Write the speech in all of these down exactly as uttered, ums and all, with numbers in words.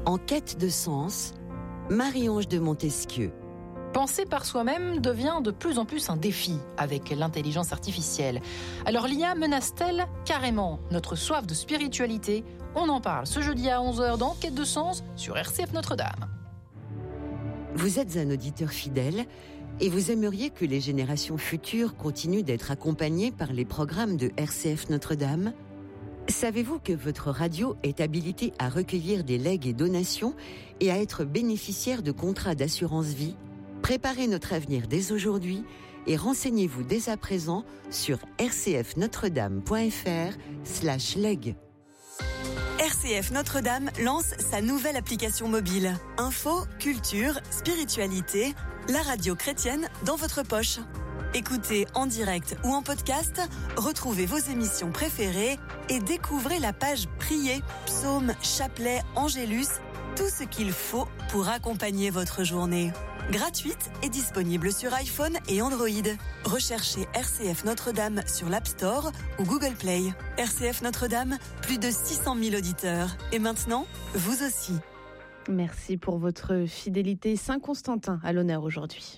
En quête de sens, Marie-Ange de Montesquieu. Penser par soi-même devient de plus en plus un défi avec l'intelligence artificielle. Alors l'I A menace-t-elle carrément notre soif de spiritualité ? On en parle ce jeudi à onze heures dans Quête de sens sur R C F Notre-Dame. Vous êtes un auditeur fidèle et vous aimeriez que les générations futures continuent d'être accompagnées par les programmes de R C F Notre-Dame ? Savez-vous que votre radio est habilitée à recueillir des legs et donations et à être bénéficiaire de contrats d'assurance vie ? Préparez notre avenir dès aujourd'hui et renseignez-vous dès à présent sur rcfnotredame.fr slash leg. R C F Notre-Dame lance sa nouvelle application mobile. Info, culture, spiritualité, la radio chrétienne dans votre poche. Écoutez en direct ou en podcast, retrouvez vos émissions préférées et découvrez la page Prier, psaumes, chapelets, angélus, tout ce qu'il faut pour accompagner votre journée. Gratuite et disponible sur iPhone et Android. Recherchez R C F Notre-Dame sur l'App Store ou Google Play. R C F Notre-Dame, plus de six cent mille auditeurs. Et maintenant, vous aussi. Merci pour votre fidélité. Saint-Constantin à l'honneur aujourd'hui.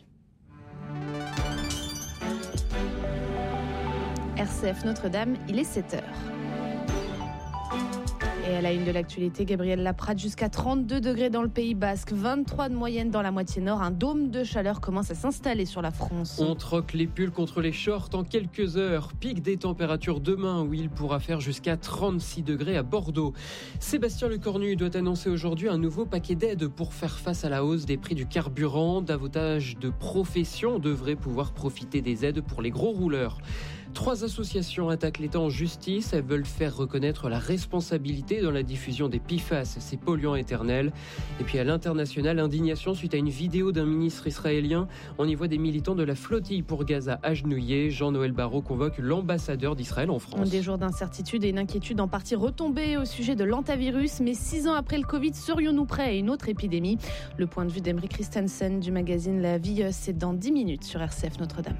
R C F Notre-Dame, il est sept heures. Et à la une de l'actualité, Gabriel Laprade, jusqu'à trente-deux degrés dans le Pays Basque, vingt-trois de moyenne dans la moitié nord. Un dôme de chaleur commence à s'installer sur la France. On troque les pulls contre les shorts en quelques heures. Pic des températures demain où il pourra faire jusqu'à trente-six degrés à Bordeaux. Sébastien Lecornu doit annoncer aujourd'hui un nouveau paquet d'aides pour faire face à la hausse des prix du carburant. Davantage de professions devraient pouvoir profiter des aides pour les gros rouleurs. Trois associations attaquent l'État en justice. Elles veulent faire reconnaître la responsabilité dans la diffusion des P F A S, ces polluants éternels. Et puis à l'international, indignation suite à une vidéo d'un ministre israélien. On y voit des militants de la flottille pour Gaza agenouillés. Jean-Noël Barrot convoque l'ambassadeur d'Israël en France. Des jours d'incertitude et une inquiétude en partie retombée au sujet de l'antavirus. Mais six ans après le Covid, serions-nous prêts à une autre épidémie ? Le point de vue d'Emery Christensen du magazine La Vie, c'est dans dix minutes sur R C F Notre-Dame.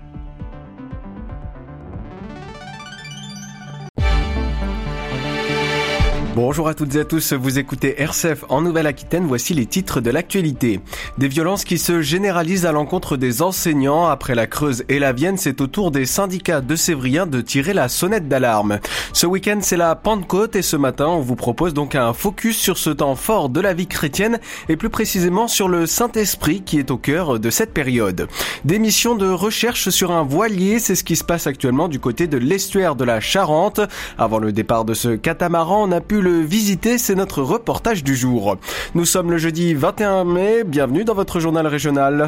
Bonjour à toutes et à tous, vous écoutez R C F en Nouvelle-Aquitaine, voici les titres de l'actualité. Des violences qui se généralisent à l'encontre des enseignants. Après la Creuse et la Vienne, c'est au tour des syndicats de Sévriens de tirer la sonnette d'alarme. Ce week-end, c'est la Pentecôte et ce matin, on vous propose donc un focus sur ce temps fort de la vie chrétienne et plus précisément sur le Saint-Esprit qui est au cœur de cette période. Des missions de recherche sur un voilier, c'est ce qui se passe actuellement du côté de l'estuaire de la Charente. Avant le départ de ce catamaran, on a pu le visiter, c'est notre reportage du jour. Nous sommes le jeudi vingt et un mai, bienvenue dans votre journal régional.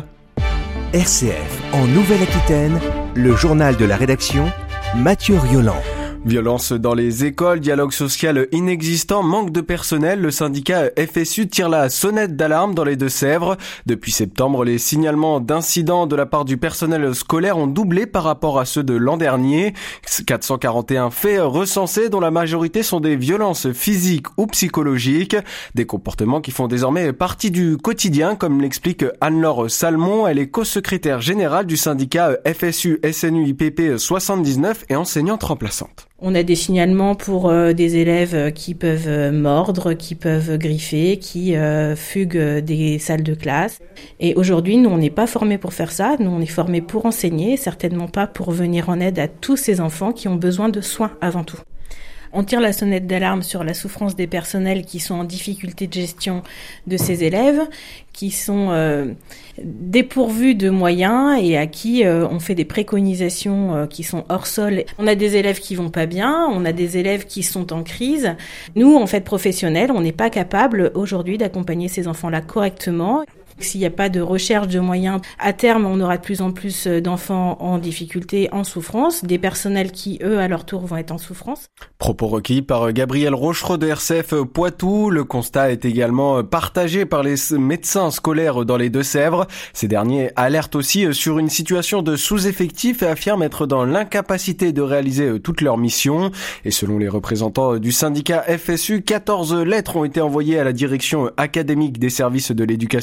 R C F en Nouvelle-Aquitaine, le journal de la rédaction, Mathieu Rioland. Violence dans les écoles, dialogue social inexistant, manque de personnel, le syndicat F S U tire la sonnette d'alarme dans les Deux-Sèvres. Depuis septembre, les signalements d'incidents de la part du personnel scolaire ont doublé par rapport à ceux de l'an dernier. quatre cent quarante et un faits recensés dont la majorité sont des violences physiques ou psychologiques. Des comportements qui font désormais partie du quotidien, comme l'explique Anne-Laure Salmon. Elle est co-secrétaire générale du syndicat F S U S N U I P P soixante-dix-neuf et enseignante remplaçante. On a des signalements pour euh, des élèves qui peuvent euh, mordre, qui peuvent griffer, qui euh, fuguent des salles de classe. Et aujourd'hui, nous, on n'est pas formés pour faire ça. Nous, on est formés pour enseigner, certainement pas pour venir en aide à tous ces enfants qui ont besoin de soins avant tout. On tire la sonnette d'alarme sur la souffrance des personnels qui sont en difficulté de gestion de ces élèves, qui sont euh, dépourvus de moyens et à qui euh, on fait des préconisations euh, qui sont hors sol. On a des élèves qui vont pas bien, on a des élèves qui sont en crise. Nous, en fait, professionnels, on n'est pas capable aujourd'hui d'accompagner ces enfants-là correctement. S'il n'y a pas de recherche de moyens, à terme, on aura de plus en plus d'enfants en difficulté, en souffrance, des personnels qui, eux, à leur tour, vont être en souffrance. Propos recueillis par Gabriel Rochereau de R C F Poitou. Le constat est également partagé par les médecins scolaires dans les Deux-Sèvres. Ces derniers alertent aussi sur une situation de sous-effectif et affirment être dans l'incapacité de réaliser toutes leurs missions. Et selon les représentants du syndicat F S U, quatorze lettres ont été envoyées à la direction académique des services de l'éducation nationale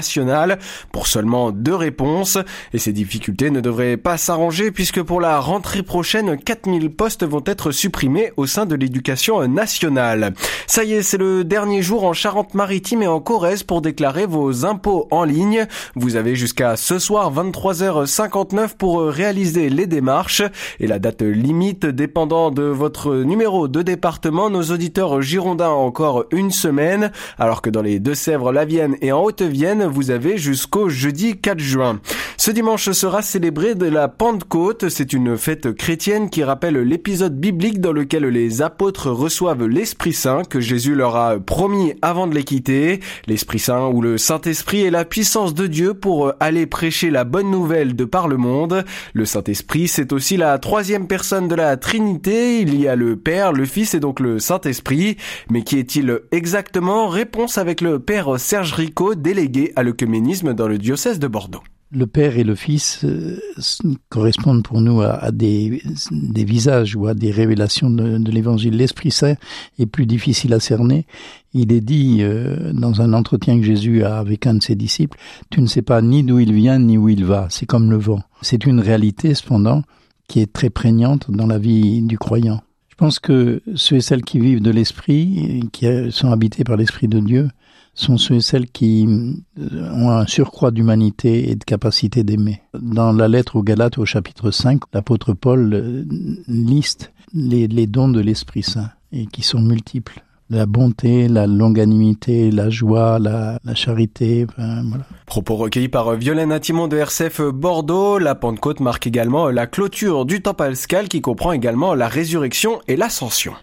nationale pour seulement deux réponses. Et ces difficultés ne devraient pas s'arranger puisque pour la rentrée prochaine, quatre mille postes vont être supprimés au sein de l'éducation nationale. Ça y est, c'est le dernier jour en Charente-Maritime et en Corrèze pour déclarer vos impôts en ligne. Vous avez jusqu'à ce soir vingt-trois heures cinquante-neuf pour réaliser les démarches. Et la date limite dépendant de votre numéro de département, nos auditeurs girondins ont encore une semaine, alors que dans les Deux-Sèvres, la Vienne et en Haute-Vienne, vous avez jusqu'au jeudi quatre juin. Ce dimanche sera célébré de la Pentecôte. C'est une fête chrétienne qui rappelle l'épisode biblique dans lequel les apôtres reçoivent l'Esprit Saint que Jésus leur a promis avant de les quitter. L'Esprit Saint ou le Saint-Esprit est la puissance de Dieu pour aller prêcher la bonne nouvelle de par le monde. Le Saint-Esprit, c'est aussi la troisième personne de la Trinité. Il y a le Père, le Fils et donc le Saint-Esprit. Mais qui est-il exactement? Réponse avec le Père Serge Ricot, délégué à l'œcuménisme dans le diocèse de Bordeaux. Le Père et le Fils euh, correspondent pour nous à, à des, des visages ou à des révélations de, de l'Évangile. L'Esprit Saint est plus difficile à cerner. Il est dit euh, dans un entretien que Jésus a avec un de ses disciples, « Tu ne sais pas ni d'où il vient ni où il va, c'est comme le vent ». C'est une réalité cependant qui est très prégnante dans la vie du croyant. Je pense que ceux et celles qui vivent de l'Esprit, qui sont habités par l'Esprit de Dieu, sont ceux et celles qui ont un surcroît d'humanité et de capacité d'aimer. Dans la lettre aux Galates au chapitre cinq, l'apôtre Paul liste les, les dons de l'Esprit Saint et qui sont multiples. La bonté, la longanimité, la joie, la, la charité, enfin, voilà. Propos recueillis par Violaine Atimon de R C F Bordeaux. La Pentecôte marque également la clôture du temps pascal qui comprend également la résurrection et l'ascension.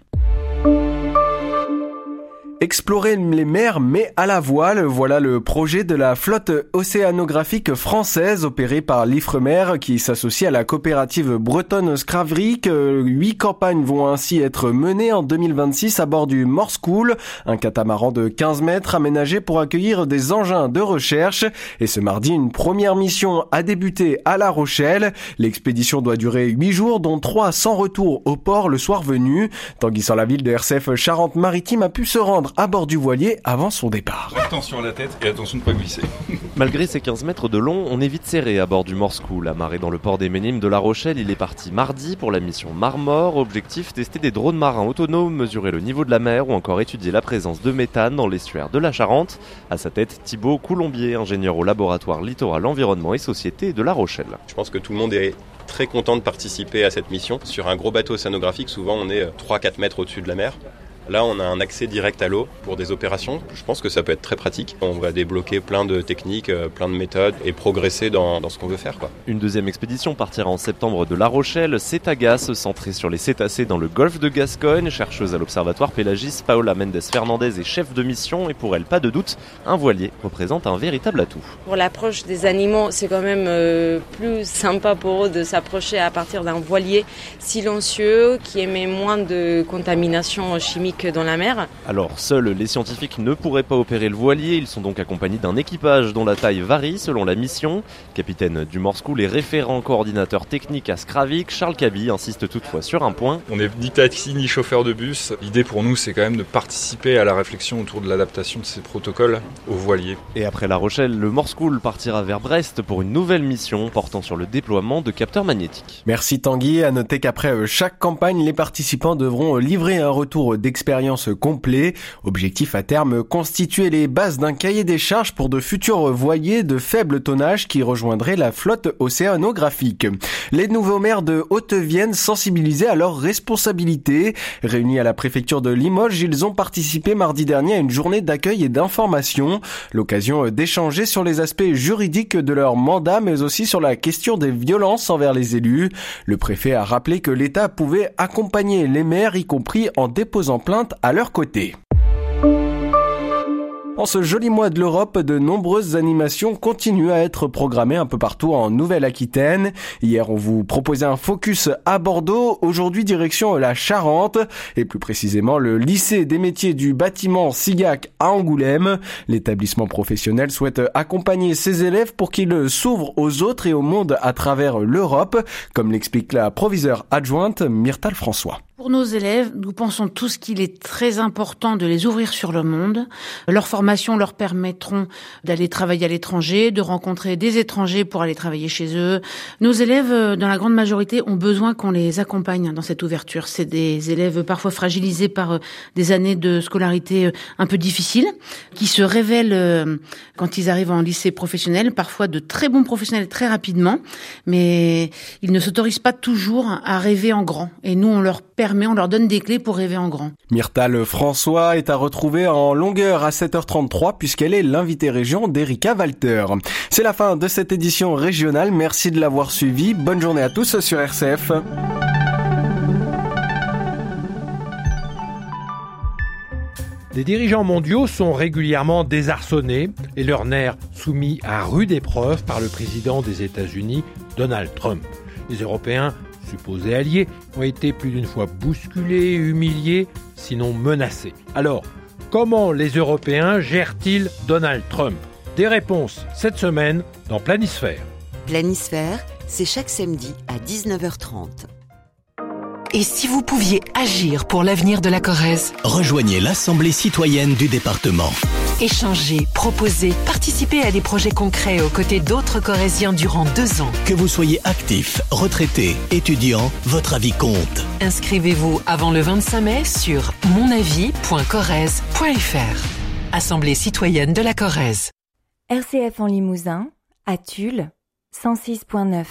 Explorer les mers mais à la voile, voilà le projet de la flotte océanographique française opérée par l'Ifremer qui s'associe à la coopérative bretonne Skravrik. Huit campagnes vont ainsi être menées en deux mille vingt-six à bord du Morskool, un catamaran de quinze mètres aménagé pour accueillir des engins de recherche. Et ce mardi, une première mission a débuté à La Rochelle. L'expédition doit durer huit jours, dont trois sans retour au port le soir venu. Tanguy Sans-la-Ville de R C F Charente-Maritime a pu se rendre à bord du voilier avant son départ. Attention à la tête et attention de ne pas glisser. Malgré ses quinze mètres de long, on est vite serré à bord du Morskool. Amarré dans le port des Ménimes de La Rochelle, il est parti mardi pour la mission Marmor. Objectif, tester des drones marins autonomes, mesurer le niveau de la mer ou encore étudier la présence de méthane dans l'estuaire de la Charente. À sa tête, Thibaut Coulombier, ingénieur au laboratoire Littoral Environnement et Société de La Rochelle. Je pense que tout le monde est très content de participer à cette mission. Sur un gros bateau océanographique, souvent on est trois à quatre mètres au-dessus de la mer. Là, on a un accès direct à l'eau pour des opérations. Je pense que ça peut être très pratique. On va débloquer plein de techniques, plein de méthodes et progresser dans, dans ce qu'on veut faire, quoi. Une deuxième expédition partira en septembre de La Rochelle. Cétagas, centrée sur les cétacés dans le golfe de Gascogne. Chercheuse à l'observatoire Pélagis, Paola Mendes Fernandez est chef de mission. Et pour elle, pas de doute, un voilier représente un véritable atout. Pour l'approche des animaux, c'est quand même euh, plus sympa pour eux de s'approcher à partir d'un voilier silencieux qui émet moins de contamination chimique dans la mer. Alors, seuls les scientifiques ne pourraient pas opérer le voilier. Ils sont donc accompagnés d'un équipage dont la taille varie selon la mission. Capitaine du Morskool et référent coordinateur technique à Skravik, Charles Cabi insiste toutefois sur un point. On n'est ni taxi ni chauffeur de bus. L'idée pour nous, c'est quand même de participer à la réflexion autour de l'adaptation de ces protocoles au voilier. Et après La Rochelle, le Morskool partira vers Brest pour une nouvelle mission portant sur le déploiement de capteurs magnétiques. Merci Tanguy. À noter qu'après chaque campagne, les participants devront livrer un retour d'expérience complet. Objectif à terme, constituer les bases d'un cahier des charges pour de futurs voiliers de faible tonnage qui rejoindraient la flotte océanographique. Les nouveaux maires de Haute-Vienne sensibilisés à leurs responsabilités. Réunis à la préfecture de Limoges, ils ont participé mardi dernier à une journée d'accueil et d'information. L'occasion d'échanger sur les aspects juridiques de leur mandat, mais aussi sur la question des violences envers les élus. Le préfet a rappelé que l'État pouvait accompagner les maires, y compris en déposant plainte à leur côté. En ce joli mois de l'Europe, de nombreuses animations continuent à être programmées un peu partout en Nouvelle-Aquitaine. Hier, on vous proposait un focus à Bordeaux. Aujourd'hui, direction la Charente et plus précisément le lycée des métiers du bâtiment Sigac à Angoulême. L'établissement professionnel souhaite accompagner ses élèves pour qu'ils s'ouvrent aux autres et au monde à travers l'Europe, comme l'explique la proviseure adjointe Myrtale François. Pour nos élèves, nous pensons tous qu'il est très important de les ouvrir sur le monde. Leurs formations leur permettront d'aller travailler à l'étranger, de rencontrer des étrangers pour aller travailler chez eux. Nos élèves, dans la grande majorité, ont besoin qu'on les accompagne dans cette ouverture. C'est des élèves parfois fragilisés par des années de scolarité un peu difficiles, qui se révèlent quand ils arrivent en lycée professionnel, parfois de très bons professionnels très rapidement, mais ils ne s'autorisent pas toujours à rêver en grand. Et nous, on leur permet Mais on leur donne des clés pour rêver en grand. Myrtale François est à retrouver en longueur à sept heures trente-trois puisqu'elle est l'invitée région d'Erika Walter. C'est la fin de cette édition régionale. Merci de l'avoir suivi. Bonne journée à tous sur R C F. Les dirigeants mondiaux sont régulièrement désarçonnés et leurs nerfs soumis à rude épreuve par le président des États-Unis, Donald Trump. Les Européens, supposés alliés, ont été plus d'une fois bousculés, humiliés, sinon menacés. Alors, comment les Européens gèrent-ils Donald Trump ? Des réponses cette semaine dans Planisphère. Planisphère, c'est chaque samedi à dix-neuf heures trente. Et si vous pouviez agir pour l'avenir de la Corrèze ? Rejoignez l'Assemblée citoyenne du département. Échangez, proposez, participez à des projets concrets aux côtés d'autres Corréziens durant deux ans. Que vous soyez actif, retraité, étudiant, votre avis compte. Inscrivez-vous avant le vingt-cinq mai sur monavis point corrèze point f r. Assemblée citoyenne de la Corrèze. R C F en Limousin, à Tulle, cent six point neuf.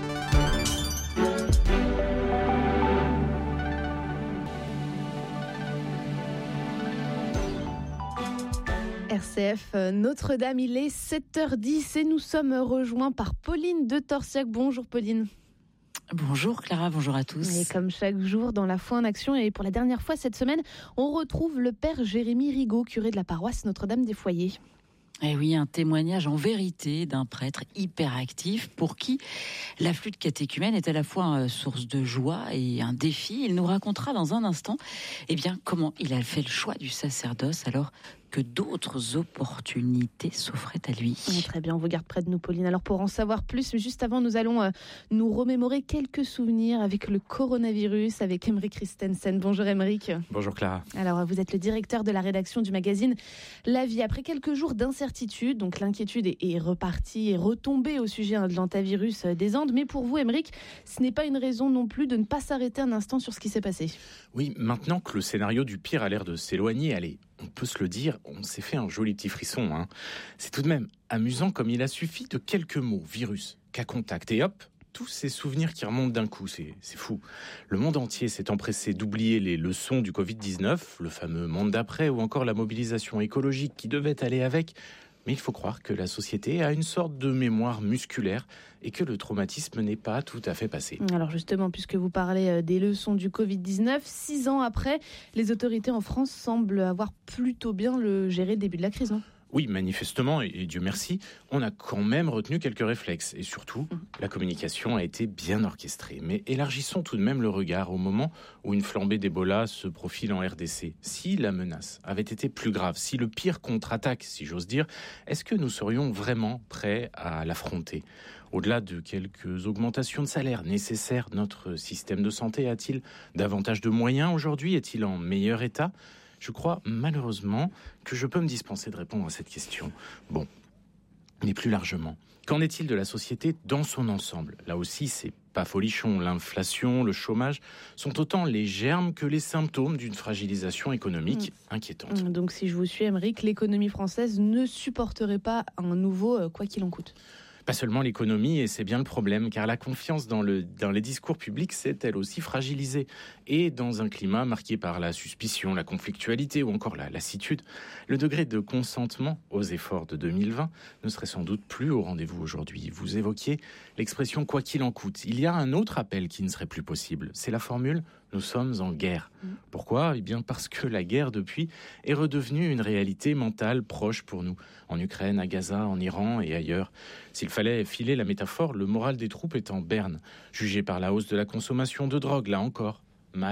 R C F Notre-Dame, il est sept heures dix et nous sommes rejoints par Pauline de Torsiac. Bonjour Pauline. Bonjour Clara, bonjour à tous. Et comme chaque jour dans la foi en action, et pour la dernière fois cette semaine, on retrouve le père Jérémy Rigaud, curé de la paroisse Notre-Dame des Foyers. Eh oui, un témoignage en vérité d'un prêtre hyper actif pour qui la flûte catéchumène est à la fois une source de joie et un défi. Il nous racontera dans un instant eh bien, comment il a fait le choix du sacerdoce alors que d'autres opportunités s'offraient à lui. Très bien, on vous garde près de nous, Pauline. Alors pour en savoir plus, juste avant, nous allons euh, nous remémorer quelques souvenirs avec le coronavirus, avec Émeric Christensen. Bonjour Émeric. Bonjour Clara. Alors vous êtes le directeur de la rédaction du magazine La Vie. Après quelques jours d'incertitude, donc l'inquiétude est, est repartie et retombée au sujet hein, de l'hantavirus des Andes. Mais pour vous, Émeric, ce n'est pas une raison non plus de ne pas s'arrêter un instant sur ce qui s'est passé. Oui, maintenant que le scénario du pire a l'air de s'éloigner, allez, on peut se le dire, on s'est fait un joli petit frisson. Hein. C'est tout de même amusant comme il a suffi de quelques mots, virus, cas contact, et hop, tous ces souvenirs qui remontent d'un coup, c'est, c'est fou. Le monde entier s'est empressé d'oublier les leçons du covid dix-neuf, le fameux monde d'après, ou encore la mobilisation écologique qui devait aller avec. Mais il faut croire que la société a une sorte de mémoire musculaire et que le traumatisme n'est pas tout à fait passé. Alors justement, puisque vous parlez des leçons du covid dix-neuf, six ans après, les autorités en France semblent avoir plutôt bien le géré début de la crise, non ? Oui, manifestement, et Dieu merci, on a quand même retenu quelques réflexes. Et surtout, mmh. la communication a été bien orchestrée. Mais élargissons tout de même le regard au moment où une flambée d'Ebola se profile en R D C. Si la menace avait été plus grave, si le pire contre-attaque, si j'ose dire, est-ce que nous serions vraiment prêts à l'affronter ? Au-delà de quelques augmentations de salaire nécessaires, notre système de santé a-t-il davantage de moyens aujourd'hui ? Est-il en meilleur état ? Je crois malheureusement que je peux me dispenser de répondre à cette question. Bon, mais plus largement, qu'en est-il de la société dans son ensemble ? Là aussi, c'est pas folichon. L'inflation, le chômage sont autant les germes que les symptômes d'une fragilisation économique mmh. inquiétante. Donc si je vous suis, Émeric, l'économie française ne supporterait pas un nouveau quoi qu'il en coûte. Pas seulement l'économie, et c'est bien le problème, car la confiance dans, le, dans les discours publics s'est elle aussi fragilisée. Et dans un climat marqué par la suspicion, la conflictualité ou encore la lassitude, le degré de consentement aux efforts de deux mille vingt ne serait sans doute plus au rendez-vous aujourd'hui. Vous évoquiez l'expression « quoi qu'il en coûte ». Il y a un autre appel qui ne serait plus possible, c'est la formule « nous sommes en guerre ». Pourquoi ? Eh bien parce que la guerre, depuis, est redevenue une réalité mentale proche pour nous, en Ukraine, à Gaza, en Iran et ailleurs. S'il fallait filer la métaphore, le moral des troupes est en berne, jugé par la hausse de la consommation de drogue, là encore. Mal,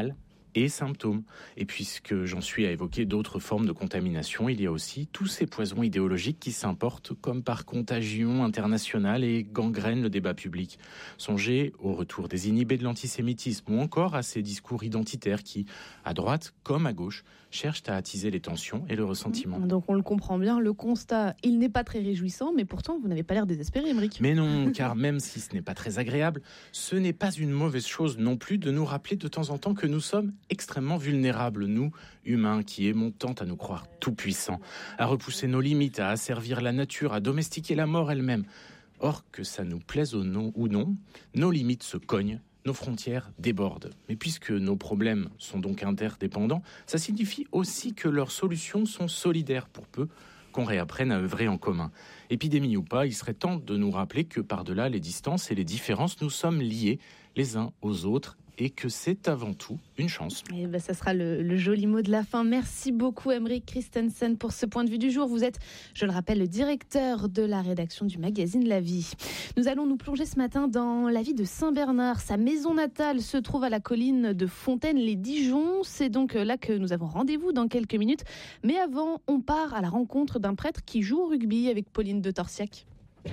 et symptômes. Et puisque j'en suis à évoquer d'autres formes de contamination, il y a aussi tous ces poisons idéologiques qui s'importent comme par contagion internationale et gangrènent le débat public. Songez au retour des inhibés de l'antisémitisme ou encore à ces discours identitaires qui, à droite comme à gauche, cherchent à attiser les tensions et le ressentiment. Donc on le comprend bien, le constat, il n'est pas très réjouissant, mais pourtant vous n'avez pas l'air désespéré, Émeric. Mais non, car même si ce n'est pas très agréable, ce n'est pas une mauvaise chose non plus de nous rappeler de temps en temps que nous sommes extrêmement vulnérables, nous, humains, qui aimons tant à nous croire tout-puissants, à repousser nos limites, à asservir la nature, à domestiquer la mort elle-même. Or, que ça nous plaise ou non, ou non, nos limites se cognent, nos frontières débordent. Mais puisque nos problèmes sont donc interdépendants, ça signifie aussi que leurs solutions sont solidaires pour peu qu'on réapprenne à œuvrer en commun. Épidémie ou pas, il serait temps de nous rappeler que par-delà les distances et les différences, nous sommes liés les uns aux autres et que c'est avant tout une chance. Et ben, ça sera le, le joli mot de la fin. Merci beaucoup, Émeric Christensen, pour ce point de vue du jour. Vous êtes, je le rappelle, le directeur de la rédaction du magazine La Vie. Nous allons nous plonger ce matin dans la vie de Saint-Bernard. Sa maison natale se trouve à la colline de Fontaine-les-Dijon. C'est donc là que nous avons rendez-vous dans quelques minutes. Mais avant, on part à la rencontre d'un prêtre qui joue au rugby avec Pauline de Torsiac.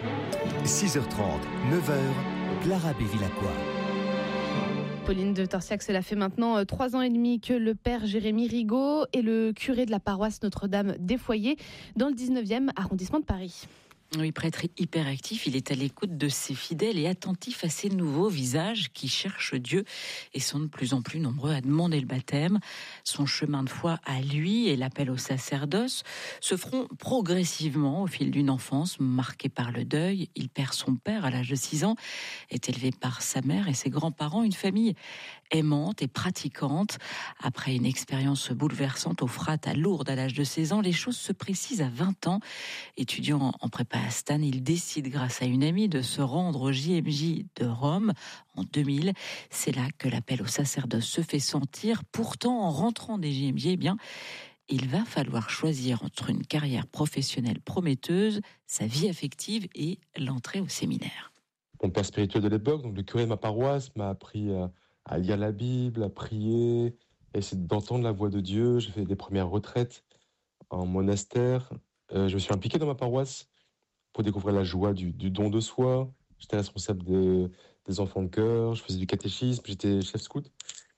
six heures trente, neuf heures, Clara Bévilacqua. Pauline de Torsiac, cela fait maintenant trois ans et demi que le père Jérémy Rigaud est le curé de la paroisse Notre-Dame des Foyers dans le dix-neuvième arrondissement de Paris. Oui, prêtre hyper actif, il est à l'écoute de ses fidèles et attentif à ces nouveaux visages qui cherchent Dieu et sont de plus en plus nombreux à demander le baptême. Son chemin de foi à lui et l'appel au sacerdoce se feront progressivement au fil d'une enfance marquée par le deuil. Il perd son père à l'âge de six ans, est élevé par sa mère et ses grands-parents, une famille aimante et pratiquante. Après une expérience bouleversante au Frat à Lourdes à l'âge de seize ans, les choses se précisent à vingt ans. Étudiant en prépa à Stan, il décide grâce à une amie de se rendre au J M J de Rome en deux mille. C'est là que l'appel au sacerdoce se fait sentir. Pourtant, en rentrant des J M J, eh bien, il va falloir choisir entre une carrière professionnelle prometteuse, sa vie affective et l'entrée au séminaire. Mon père spirituel de l'époque, donc le curé de ma paroisse, m'a appris à, à lire la Bible, à prier, à essayer d'entendre la voix de Dieu. J'ai fait des premières retraites en monastère. Euh, je me suis impliqué dans ma paroisse pour découvrir la joie du, du don de soi. J'étais responsable de, des enfants de chœur, je faisais du catéchisme, j'étais chef scout.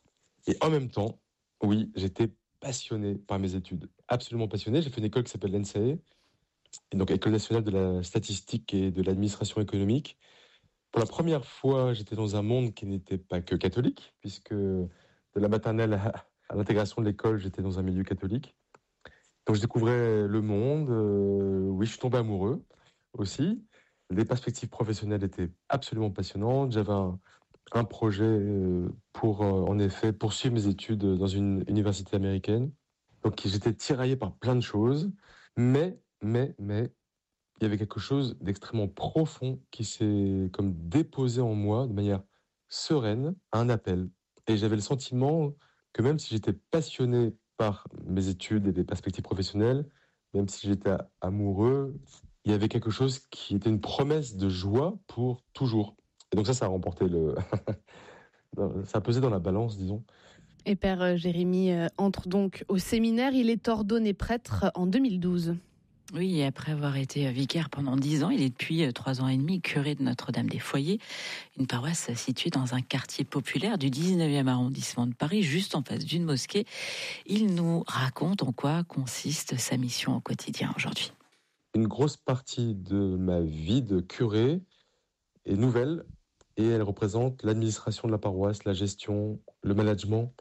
Et en même temps, oui, j'étais passionné par mes études, absolument passionné. J'ai fait une école qui s'appelle l'E N S A E, et donc École nationale de la statistique et de l'administration économique. Pour la première fois, j'étais dans un monde qui n'était pas que catholique, puisque de la maternelle à, à l'intégration de l'école, j'étais dans un milieu catholique. Donc je découvrais le monde, euh, oui, je suis tombé amoureux aussi. Les perspectives professionnelles étaient absolument passionnantes. J'avais un, un projet pour, euh, en effet, poursuivre mes études dans une université américaine. Donc j'étais tiraillé par plein de choses, mais, mais, mais, il y avait quelque chose d'extrêmement profond qui s'est comme déposé en moi de manière sereine, un appel. Et j'avais le sentiment que même si j'étais passionné par mes études et des perspectives professionnelles, même si j'étais amoureux, il y avait quelque chose qui était une promesse de joie pour toujours. Et donc ça, ça a remporté le... ça a pesé dans la balance, disons. Et Père Jérémy entre donc au séminaire. Il est ordonné prêtre en deux mille douze. Oui, et après avoir été vicaire pendant dix ans, il est depuis trois ans et demi curé de Notre-Dame des Foyers, une paroisse située dans un quartier populaire du dix-neuvième arrondissement de Paris, juste en face d'une mosquée. Il nous raconte en quoi consiste sa mission au quotidien aujourd'hui. Une grosse partie de ma vie de curé est nouvelle et elle représente l'administration de la paroisse, la gestion, le management,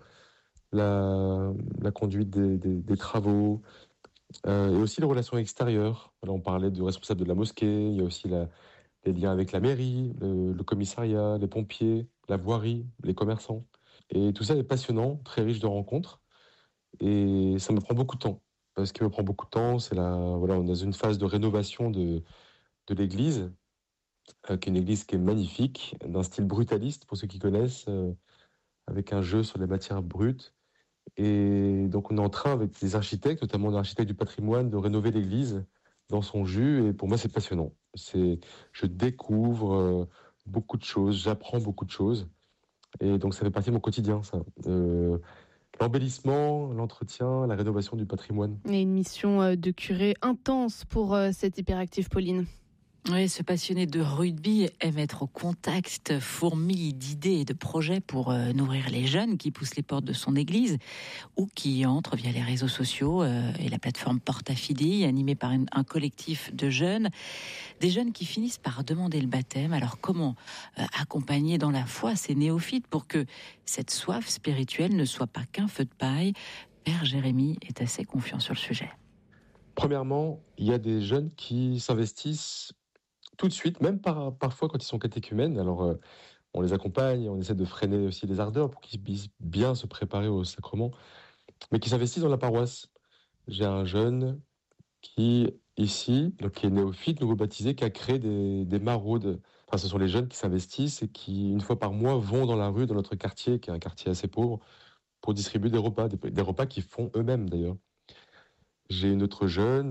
la, la conduite des, des, des travaux, Euh, et aussi les relations extérieures. Là, on parlait du responsable de la mosquée, il y a aussi la, les liens avec la mairie, le, le commissariat, les pompiers, la voirie, les commerçants. Et tout ça est passionnant, très riche de rencontres. Et ça me prend beaucoup de temps. Ce qui me prend beaucoup de temps, c'est la, voilà, on est dans une phase de rénovation de, de l'église, euh, qui est une église qui est magnifique, d'un style brutaliste, pour ceux qui connaissent, euh, avec un jeu sur les matières brutes. Et donc on est en train avec des architectes, notamment l'architecte du patrimoine, de rénover l'église dans son jus. Et pour moi c'est passionnant. C'est, je découvre euh, beaucoup de choses, j'apprends beaucoup de choses. Et donc ça fait partie de mon quotidien, ça. Euh, l'embellissement, l'entretien, la rénovation du patrimoine. Et une mission de curé intense pour cette hyperactive Pauline. Oui, ce passionné de rugby aime être au contact, fourmille d'idées et de projets pour euh, nourrir les jeunes qui poussent les portes de son église ou qui entrent via les réseaux sociaux euh, et la plateforme Porta Fidei, animée par une, un collectif de jeunes. Des jeunes qui finissent par demander le baptême. Alors comment euh, accompagner dans la foi ces néophytes pour que cette soif spirituelle ne soit pas qu'un feu de paille? Père Jérémy est assez confiant sur le sujet. Premièrement, il y a des jeunes qui s'investissent tout de suite, même par, parfois quand ils sont catéchumènes. Alors, euh, on les accompagne, on essaie de freiner aussi les ardeurs pour qu'ils puissent bien se préparer au sacrement, mais qui s'investissent dans la paroisse. J'ai un jeune qui, ici, donc, qui est néophyte, nouveau baptisé, qui a créé des, des maraudes. Enfin, ce sont les jeunes qui s'investissent et qui, une fois par mois, vont dans la rue, dans notre quartier, qui est un quartier assez pauvre, pour distribuer des repas, des, des repas qu'ils font eux-mêmes d'ailleurs. J'ai une autre jeune